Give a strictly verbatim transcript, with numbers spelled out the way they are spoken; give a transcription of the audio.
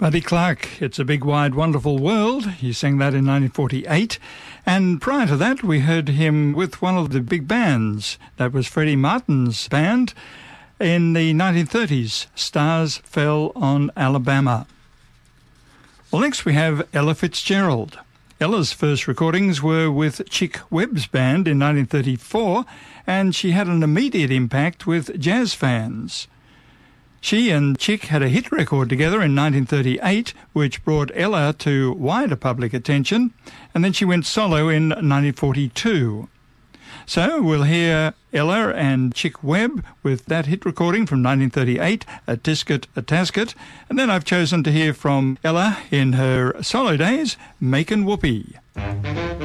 Buddy Clark, It's a Big Wide Wonderful World. He sang that in nineteen forty-eight. And prior to that, we heard him with one of the big bands. That was Freddie Martin's band. In the nineteen thirties, Stars Fell on Alabama. Well, next we have Ella Fitzgerald. Ella's first recordings were with Chick Webb's band in nineteen thirty-four, and she had an immediate impact with jazz fans. She and Chick had a hit record together in nineteen thirty-eight, which brought Ella to wider public attention, and then she went solo in nineteen forty-two. So we'll hear Ella and Chick Webb with that hit recording from nineteen thirty-eight, A Tisket, A Tasket, and then I've chosen to hear from Ella in her solo days, Makin' Whoopee.